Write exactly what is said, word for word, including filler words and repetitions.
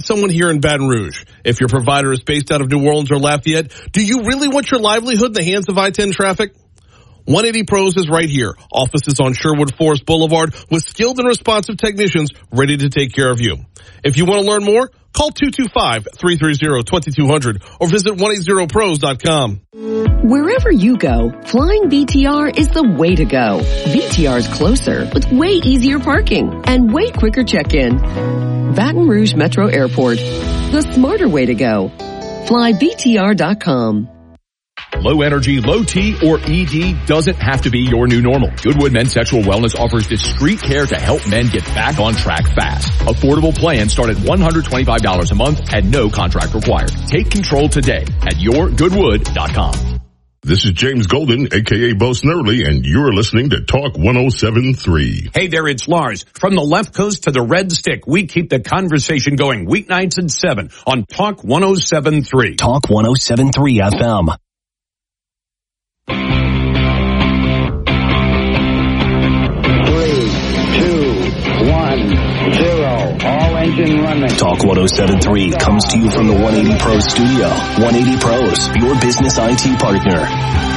someone here in Baton Rouge. If your provider is based out of New Orleans or Lafayette, do you really want your livelihood in the hands of I ten traffic? one eighty Pros is right here. Offices on Sherwood Forest Boulevard with skilled and responsive technicians ready to take care of you. If you want to learn more, call two two five, three three zero, two two zero zero or visit one eighty pros dot com. Wherever you go, flying V T R is the way to go. V T R is closer with way easier parking and way quicker check-in. Baton Rouge Metro Airport, the smarter way to go. Fly V T R dot com. Low energy, low T, or E D doesn't have to be your new normal. Goodwood Men's Sexual Wellness offers discreet care to help men get back on track fast. Affordable plans start at one hundred twenty-five dollars a month and no contract required. Take control today at your goodwood dot com. This is James Golden, a k a. Bo Snerdley, and you're listening to Talk one oh seven point three. Hey there, it's Lars. From the left coast to the red stick, we keep the conversation going weeknights at seven on Talk one oh seven point three. Talk one oh seven point three F M. All engine running. Talk one oh seven point three comes to you from the one eighty Pros studio. one eighty Pros, your business I T partner.